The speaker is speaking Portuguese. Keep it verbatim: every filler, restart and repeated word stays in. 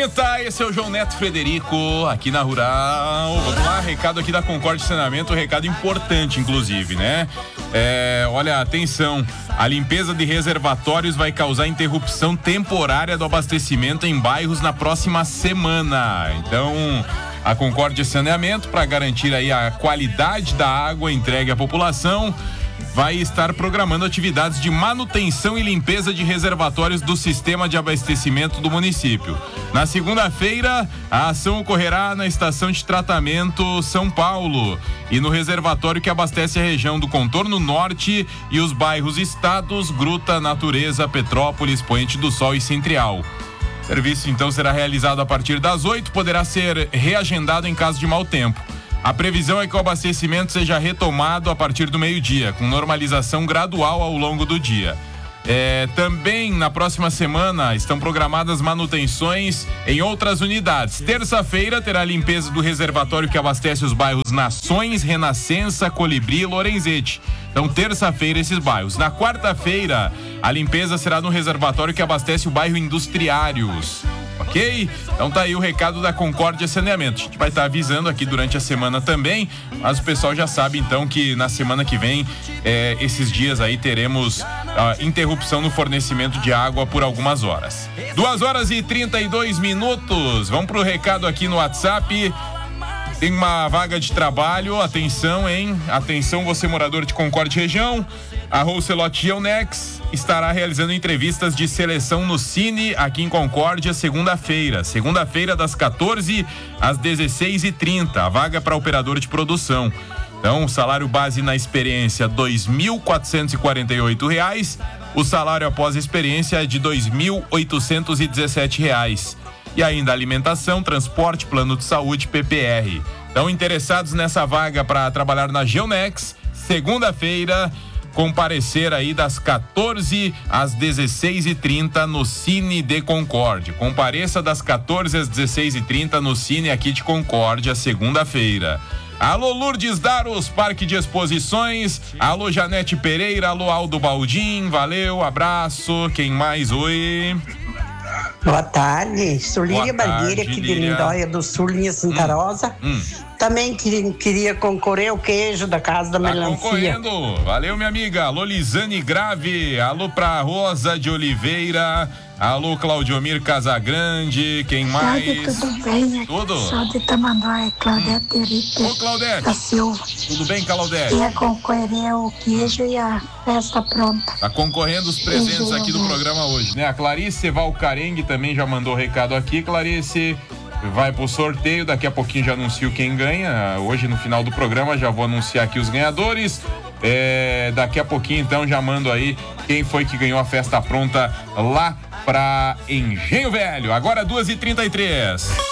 trinta, esse é o João Neto Frederico, aqui na Rural. Vamos lá, recado aqui da Concorde Saneamento, recado importante, inclusive, né? É, olha, atenção, a limpeza de reservatórios vai causar interrupção temporária do abastecimento em bairros na próxima semana. Então, a Concorde Saneamento, para garantir aí a qualidade da água entregue à população, vai estar programando atividades de manutenção e limpeza de reservatórios do sistema de abastecimento do município. Na segunda-feira, a ação ocorrerá na estação de tratamento São Paulo e no reservatório que abastece a região do Contorno Norte e os bairros Estados, Gruta, Natureza, Petrópolis, Poente do Sol e Centrial. O serviço então será realizado a partir das oito, poderá ser reagendado em caso de mau tempo. A previsão é que o abastecimento seja retomado a partir do meio-dia, com normalização gradual ao longo do dia. É, também na próxima semana estão programadas manutenções em outras unidades. Terça-feira terá a limpeza do reservatório que abastece os bairros Nações, Renascença, Colibri e Lorenzetti. Então, terça-feira, esses bairros. Na quarta-feira, a limpeza será no reservatório que abastece o bairro Industriários. Ok? Então tá aí o recado da Concórdia Saneamento. A gente vai estar avisando aqui durante a semana também, mas o pessoal já sabe então que na semana que vem, é, esses dias aí teremos a interrupção no fornecimento de água por algumas horas. duas horas e trinta e dois minutos. Vamos pro recado aqui no WhatsApp. Tem uma vaga de trabalho, atenção, hein? Atenção, você morador de Concórdia região. A Rousselote Geonex estará realizando entrevistas de seleção no Cine aqui em Concórdia segunda-feira. Segunda-feira das quatorze às dezesseis e trinta. A vaga para operador de produção. Então, o salário base na experiência dois mil quatrocentos e quarenta e oito reais. O salário após a experiência é de dois mil oitocentos e dezessete reais. E ainda alimentação, transporte, plano de saúde, P P R. Então, interessados nessa vaga para trabalhar na Geonex, segunda-feira, comparecer aí das quatorze às dezesseis e trinta no Cine de Concórdia. Compareça das quatorze às dezesseis e trinta no Cine aqui de Concórdia, segunda-feira. Alô Lourdes Daros, Parque de Exposições. Alô Janete Pereira, alô Aldo Baldim, valeu, abraço. Quem mais? Oi. Boa tarde, sou Líria Bargueira, aqui de Lindóia do Sul, linha Santa hum, Rosa. Hum. Também queria, queria concorrer ao queijo da Casa da tá Melancia. Concorrendo, valeu minha amiga. Alô Lisane Grave, alô pra Rosa de Oliveira, alô Claudiomir Casagrande, quem mais? Sabe, tudo bem? Aqui tudo? Sou de Tamanduá, Claudete Erite. Ô Claudete. Da Silva. Tudo bem, Claudete? Ia concorrer ao queijo e a festa pronta. Tá concorrendo os presentes queijo, aqui do né? programa hoje, né? A Clarice Valcarengue também já mandou recado aqui, Clarice. Vai pro sorteio, daqui a pouquinho já anuncio quem ganha. Hoje no final do programa já vou anunciar aqui os ganhadores. É, daqui a pouquinho então já mando aí quem foi que ganhou a festa pronta lá pra Engenho Velho. Agora duas e trinta e três.